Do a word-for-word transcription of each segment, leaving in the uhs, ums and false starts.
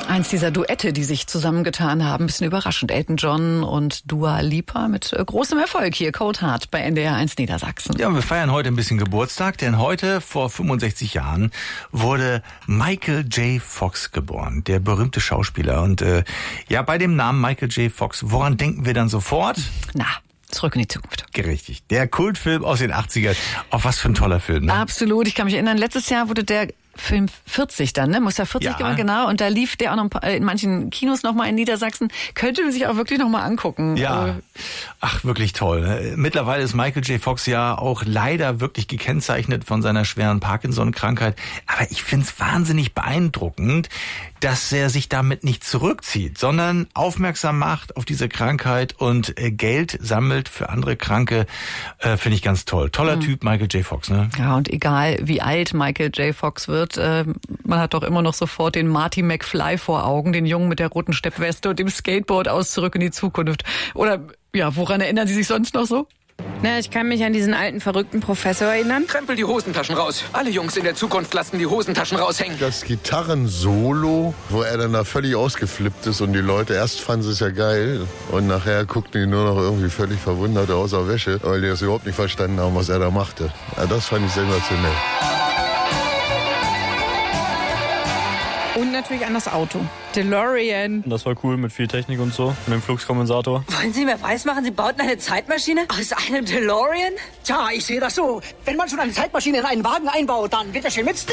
Eins dieser Duette, die sich zusammengetan haben, ein bisschen überraschend. Elton John und Dua Lipa mit äh, großem Erfolg hier. Cold Heart bei N D R eins Niedersachsen. Ja, und wir feiern heute ein bisschen Geburtstag, denn heute, vor fünfundsechzig Jahren, wurde Michael J. Fox geboren, der berühmte Schauspieler. Und äh, ja, bei dem Namen Michael J. Fox, woran denken wir dann sofort? Na, Zurück in die Zukunft. Richtig. Der Kultfilm aus den achtzigern. Auch was für ein toller Film, ne? Absolut. Ich kann mich erinnern, letztes Jahr wurde der Film vierzig dann, ne? Muss ja vierzig Ja. gewesen, genau. Und da lief der auch noch in manchen Kinos noch mal in Niedersachsen. Könnte man sich auch wirklich noch mal angucken. Ja. Ach, wirklich toll. Mittlerweile ist Michael J. Fox ja auch leider wirklich gekennzeichnet von seiner schweren Parkinson-Krankheit. Aber ich find's wahnsinnig beeindruckend, dass er sich damit nicht zurückzieht, sondern aufmerksam macht auf diese Krankheit und Geld sammelt für andere Kranke. Äh, Finde ich ganz toll. Toller mhm. Typ, Michael J. Fox, ne? Ja, und egal wie alt Michael J. Fox wird, äh, man hat doch immer noch sofort den Marty McFly vor Augen, den Jungen mit der roten Steppweste und dem Skateboard aus Zurück in die Zukunft. Oder, ja, woran erinnern Sie sich sonst noch so? Na, ich kann mich an diesen alten, verrückten Professor erinnern. Krempel die Hosentaschen raus. Alle Jungs in der Zukunft lassen die Hosentaschen raushängen. Das Gitarren-Solo, wo er dann da völlig ausgeflippt ist und die Leute, erst fanden sie es ja geil und nachher guckten die nur noch irgendwie völlig verwundert aus der Wäsche, weil die das überhaupt nicht verstanden haben, was er da machte. Ja, das fand ich sensationell. Und natürlich an das Auto. DeLorean. Das war cool mit viel Technik und so, mit dem Fluxkompensator. Wollen Sie mir weismachen, Sie bauten eine Zeitmaschine aus einem DeLorean? Tja, ich sehe das so. Wenn man schon eine Zeitmaschine in einen Wagen einbaut, dann geht das schön mit Stil.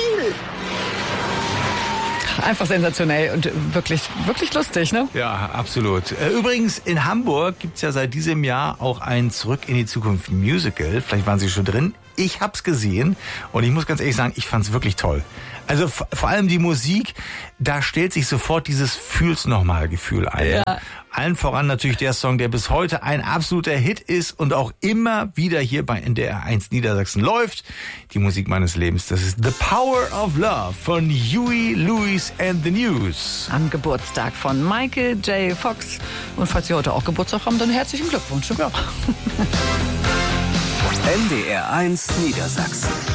Einfach sensationell und wirklich, wirklich lustig, ne? Ja, absolut. Übrigens, in Hamburg gibt's ja seit diesem Jahr auch ein Zurück in die Zukunft Musical. Vielleicht waren Sie schon drin. Ich hab's gesehen und ich muss ganz ehrlich sagen, ich fand's wirklich toll. Also vor allem die Musik, da stellt sich sofort dieses Fühl's-nochmal-Gefühl ein. Ja. Allen voran natürlich der Song, der bis heute ein absoluter Hit ist und auch immer wieder hier bei N D R eins Niedersachsen läuft. Die Musik meines Lebens, das ist The Power of Love von Huey Lewis and the News. Am Geburtstag von Michael J. Fox. Und falls Sie heute auch Geburtstag haben, dann herzlichen Glückwunsch. Ja. N D R eins Niedersachsen.